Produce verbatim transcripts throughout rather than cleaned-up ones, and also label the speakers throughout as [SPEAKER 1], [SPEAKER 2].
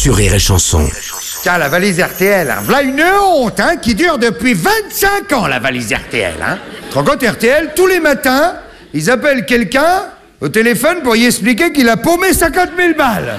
[SPEAKER 1] sur Rire et Chanson.
[SPEAKER 2] Tiens, la valise R T L, hein. Voilà une honte, hein, qui dure depuis vingt-cinq ans, la valise R T L, hein. Tu te rends compte, R T L, tous les matins, ils appellent quelqu'un au téléphone pour y expliquer qu'il a paumé cinquante mille balles.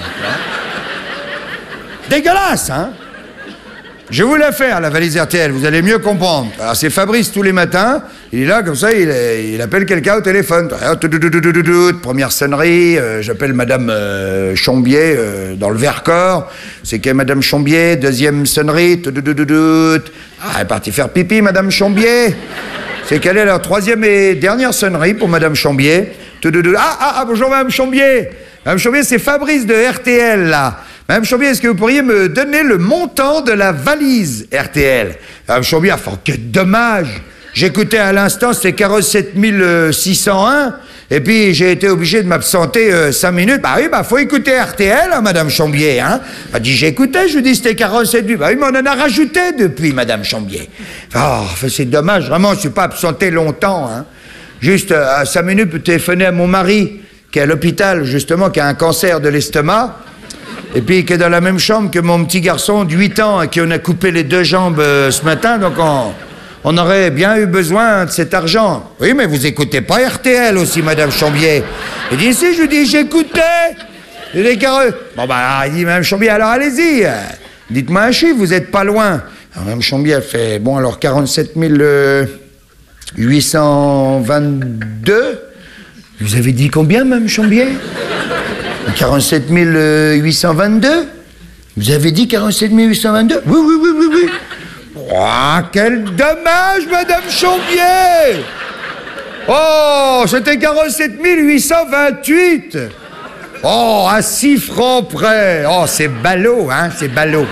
[SPEAKER 2] Dégueulasse, hein. Je vais vous la faire, la valise R T L, vous allez mieux comprendre. Alors, c'est Fabrice tous les matins, il est là, comme ça, il, il appelle quelqu'un au téléphone. Première sonnerie, euh, j'appelle Madame euh, Chambier euh, dans le Vercors. C'est qu'est Madame Chambier, deuxième sonnerie. Ah, elle est partie faire pipi, Madame Chambier. C'est quelle est la troisième et dernière sonnerie pour Madame Chambier. Ah, ah, ah, bonjour Madame Chambier. Madame Chambier, c'est Fabrice de R T L, là. Madame Chambier, est-ce que vous pourriez me donner le montant de la valise R T L? Madame Chambier, ah, oh, quel dommage. J'écoutais à l'instant, c'est quarante-sept mille six cent un, et puis j'ai été obligé de m'absenter euh, cinq minutes. Bah oui, bah faut écouter R T L, hein, Madame Chambier, hein. Elle dit, j'écoutais, je lui dis c'était quarante-sept mille. Bah oui, mais on en a rajouté depuis, Madame Chambier. Oh, c'est dommage, vraiment, je suis pas absenté longtemps, hein. Juste euh, à cinq minutes, je téléphonais à mon mari, qui est à l'hôpital, justement, qui a un cancer de l'estomac. Et puis qui est dans la même chambre que mon petit garçon de huit ans à qui on a coupé les deux jambes euh, ce matin, donc on, on aurait bien eu besoin de cet argent. Oui, mais vous écoutez pas R T L aussi, Madame Chambier. Il dit, si, je lui dis, j'écoutais. Il est carré. Bon, bah, il dit, Madame Chambier, alors allez-y. Euh, dites-moi un chiffre, vous êtes pas loin. Alors, Madame Chambier, elle fait, bon, alors quarante-sept mille huit cent vingt-deux. Vous avez dit combien, Madame Chambier? quarante-sept mille huit cent vingt-deux? Vous avez dit quarante-sept mille huit cent vingt-deux? Oui, oui, oui, oui, oui. Oh, quel dommage, Madame Chambier! Oh, c'était quarante-sept mille huit cent vingt-huit. Oh, à six francs près. Oh, c'est ballot, hein, c'est ballot.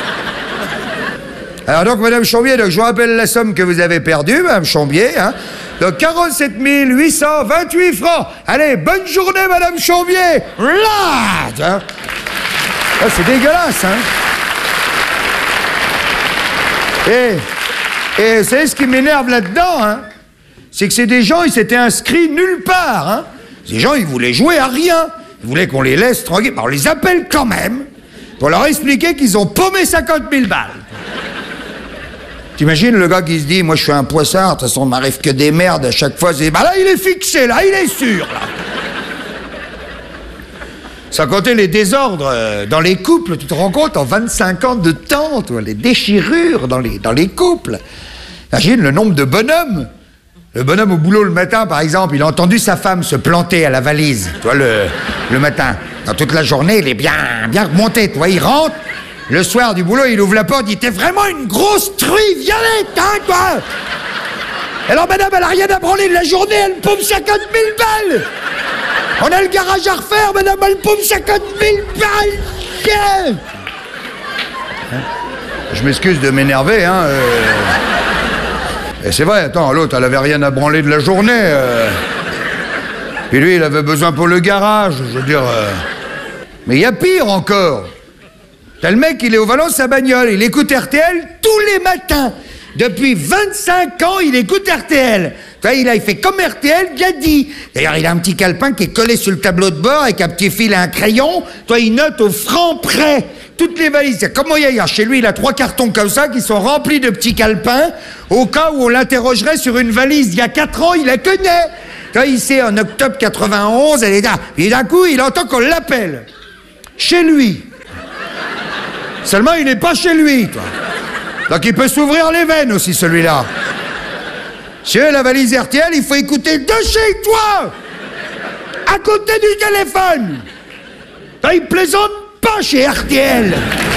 [SPEAKER 2] Alors donc, Madame Chambier, donc, je vous rappelle la somme que vous avez perdue, Madame Chambier, hein. Donc quarante-sept mille huit cent vingt-huit francs. Allez, bonne journée, Madame Chambier. Là, hein. Ah, c'est dégueulasse, hein. Et, et vous savez ce qui m'énerve là-dedans, hein, c'est que c'est des gens, ils s'étaient inscrits nulle part, hein. Ces gens, ils voulaient jouer à rien. Ils voulaient qu'on les laisse tranquilles. On les appelle quand même pour leur expliquer qu'ils ont paumé cinquante mille balles. T'imagines le gars qui se dit, moi je suis un poissard, de toute façon, il m'arrive que des merdes à chaque fois. C'est, bah là, il est fixé, là, il est sûr, là. Sans compter les désordres euh, dans les couples, tu te rends compte, en vingt-cinq ans de temps, toi, les déchirures dans les, dans les couples. Imagine le nombre de bonhommes. Le bonhomme au boulot le matin, par exemple, il a entendu sa femme se planter à la valise, tu vois, le, le matin. Dans toute la journée, il est bien, bien remonté, tu vois, il rentre. Le soir du boulot, il ouvre la porte, il dit, t'es vraiment une grosse truie, violette, hein, toi. Alors, madame, elle a rien à branler de la journée, elle paume cinquante mille balles. On a le garage à refaire, madame, elle paume cinquante mille balles. Hein. Je m'excuse de m'énerver, hein. Euh... Et c'est vrai, attends, l'autre, elle avait rien à branler de la journée. Euh... Puis lui, il avait besoin pour le garage, je veux dire... Euh... Mais il y a pire encore. T'as le mec, il est au volant de sa bagnole, il écoute R T L tous les matins. Depuis vingt-cinq ans, il écoute R T L. Tu vois, il, a, il fait comme R T L, bien dit. D'ailleurs, il a un petit calepin qui est collé sur le tableau de bord avec un petit fil et un crayon. Toi, il note au franc près toutes les valises. Comment il y a chez lui, il a trois cartons comme ça qui sont remplis de petits calepins au cas où on l'interrogerait sur une valise. Il y a quatre ans, il la connaît. Tu vois, il sait, en octobre quatre-vingt-onze, elle est là. Et d'un coup, il entend qu'on l'appelle. Chez lui. Seulement, il n'est pas chez lui, toi. Donc, il peut s'ouvrir les veines aussi, celui-là. Chez la valise R T L, il faut écouter de chez toi, à côté du téléphone. Là, il plaisante pas chez R T L.